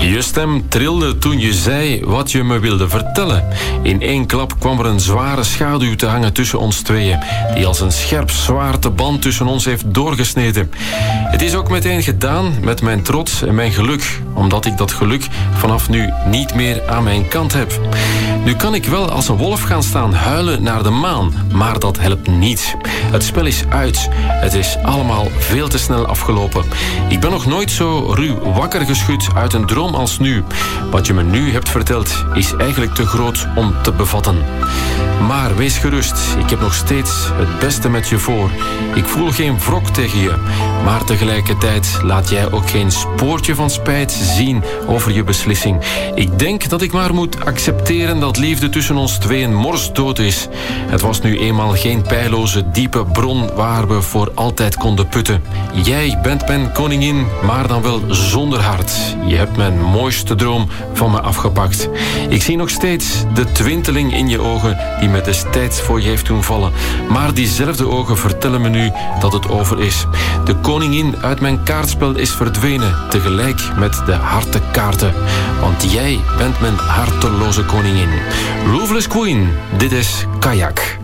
Je stem trilde toen je zei wat je me wilde vertellen. In één klap kwam er een zware schaduw te hangen tussen ons tweeën, die als een scherp zwaard de band tussen ons heeft doorgesneden. Het is ook meteen gedaan met mijn trots en mijn geluk, omdat ik dat geluk vanaf nu niet meer aan mijn kant heb. Nu kan ik wel als een wolf gaan staan huilen naar de maan, maar dat helpt niet. Het spel is uit. Het is allemaal veel te snel afgelopen. Ik ben nog nooit zo ruw wakker geschud uit een droom als nu. Wat je me nu hebt verteld is eigenlijk te groot om te bevatten. Maar wees gerust, ik heb nog steeds het beste met je voor. Ik voel geen wrok tegen je, maar tegelijkertijd laat jij ook geen spoortje van spijt zien over je beslissing. Ik denk dat ik maar moet accepteren dat liefde tussen ons tweeën morsdood is. Het was nu eenmaal geen peilloze, diepe bron waar we voor altijd konden putten. Jij bent mijn koningin, maar dan wel zonder hart. Je hebt mijn mooiste droom van me afgepakt. Ik zie nog steeds de twinteling in je ogen die me destijds voor je heeft doen vallen. Maar diezelfde ogen vertellen me nu dat het over is. De koningin uit mijn kaartspel is verdwenen, tegelijk met de hartenkaarten. Want jij bent mijn harteloze koningin. Ruthless Queen, dit is Kayak.